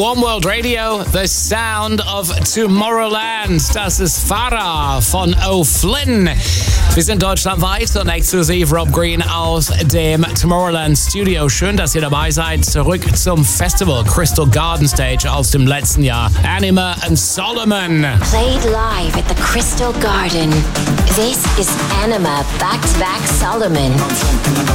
One World Radio, the sound of Tomorrowland. Das ist Farah von O'Flynn. Wir sind deutschlandweit und exklusiv Rob Green aus dem Tomorrowland Studio. Schön, dass ihr dabei seid. Zurück zum Festival Crystal Garden Stage aus dem letzten Jahr. Anima and Solomon. Played live at the Crystal Garden. This is Anima back-to-back Solomon.